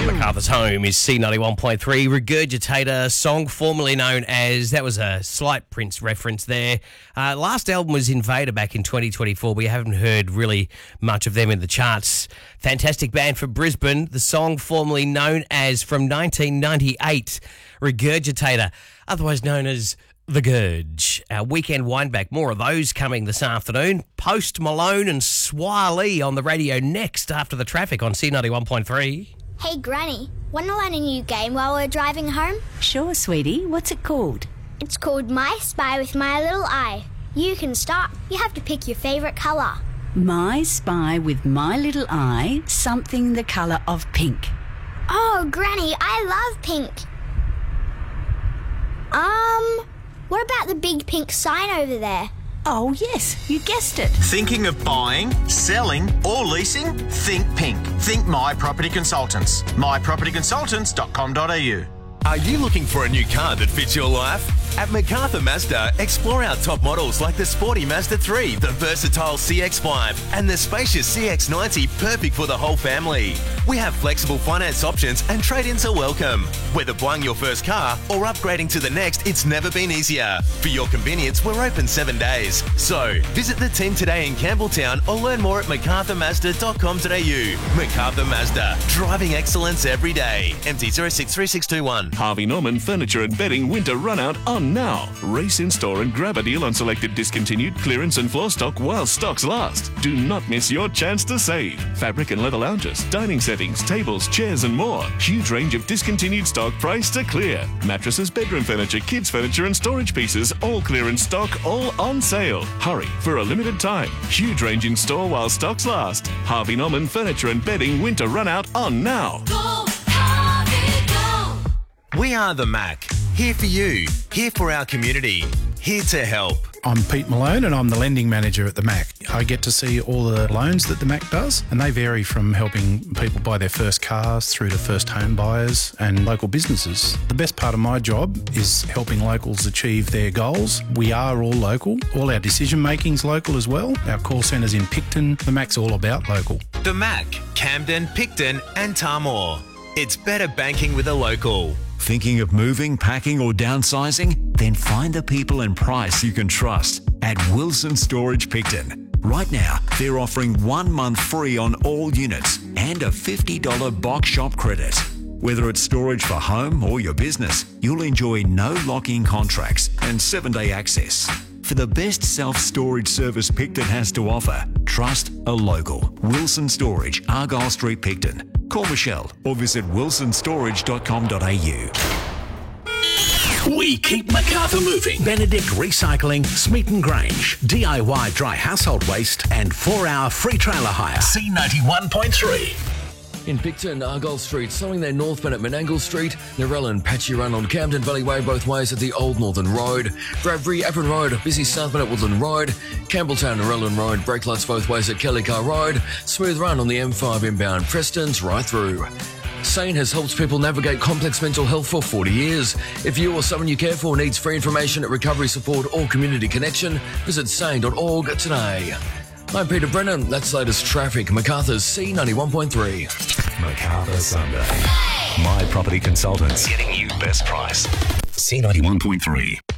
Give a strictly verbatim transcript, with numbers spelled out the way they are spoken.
MacArthur's Home is C ninety-one point three. Regurgitator, song formerly known as, that was a slight Prince reference there. Uh, last album was Invader back in twenty twenty-four. We haven't heard really much of them in the charts. Fantastic band from Brisbane. The song formerly known as, from nineteen ninety-eight, Regurgitator, otherwise known as The Gurge. Our weekend wineback, more of those coming this afternoon. Post Malone and Swah Lee on the radio next after the traffic on C ninety-one point three. Hey, Granny, want to learn a new game while we're driving home? Sure, sweetie. What's it called? It's called My Spy with My Little Eye. You can start. You have to pick your favourite colour. My Spy with My Little Eye, something the colour of pink. Oh, Granny, I love pink. Um, what about the big pink sign over there? Oh, yes, you guessed it. Thinking of buying, selling or leasing? Think pink. Think My Property Consultants. my property consultants dot com dot a u. Are you looking for a new car that fits your life? At MacArthur Mazda, explore our top models like the sporty Mazda three, the versatile C X five, and the spacious C X ninety, perfect for the whole family. We have flexible finance options and trade-ins are welcome. Whether buying your first car or upgrading to the next, it's never been easier. For your convenience, we're open seven days. So, visit the team today in Campbelltown or learn more at macarthur mazda dot com dot a u. MacArthur Mazda, driving excellence every day. M T zero six three six two one. Harvey Norman Furniture and Bedding Winter Runout on now. Race in store and grab a deal on selected discontinued clearance and floor stock while stocks last. Do not miss your chance to save. Fabric and leather lounges, dining settings, tables, chairs and more. Huge range of discontinued stock priced to clear. Mattresses, bedroom furniture, kids furniture and storage pieces, all clearance stock, all on sale. Hurry for a limited time. Huge range in store while stocks last. Harvey Norman Furniture and Bedding Winter Runout on now. Go, Harvey, go! We are the Mac. Here for you. Here for our community. Here to help. I'm Pete Malone and I'm the lending manager at the Mac. I get to see all the loans that the Mac does, and they vary from helping people buy their first cars through to first home buyers and local businesses. The best part of my job is helping locals achieve their goals. We are all local. All our decision making's local as well. Our call centre's in Picton. The Mac's all about local. The Mac, Camden, Picton and Tarmore. It's better banking with a local. Thinking of moving, packing or downsizing? Then find the people and price you can trust at Wilson Storage Picton. Right now, they're offering one month free on all units and a fifty dollars box shop credit. Whether it's storage for home or your business, you'll enjoy no lock-in contracts and seven-day access. For the best self-storage service Picton has to offer, trust a local. Wilson Storage, Argyle Street, Picton. Call Michelle or visit wilson storage dot com dot a u. We keep MacArthur moving. Benedict Recycling, Smeaton Grange, D I Y dry household waste and four-hour free trailer hire. C ninety-one point three. In Picton, Argyle Street, selling their northbound at Menangle Street, Narella and Patchy Run on Camden Valley Way both ways at the Old Northern Road, Bradbury, Avon Road, busy southbound at Woodland Road, Campbelltown, Narellan Road, brake lights both ways at Kellycar Road, smooth run on the M five inbound Prestons right through. Sane has helped people navigate complex mental health for forty years. If you or someone you care for needs free information at recovery support or community connection, visit sane dot org today. I'm Peter Brennan. That's latest traffic. MacArthur's C ninety-one point three. MacArthur Sunday. My Property Consultants. Getting you best price. C ninety-one point three.